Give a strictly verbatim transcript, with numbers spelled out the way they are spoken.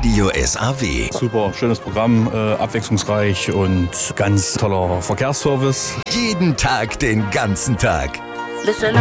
Radio S A W. Super, schönes Programm, äh, abwechslungsreich und ganz toller Verkehrsservice. Jeden Tag, den ganzen Tag. Listen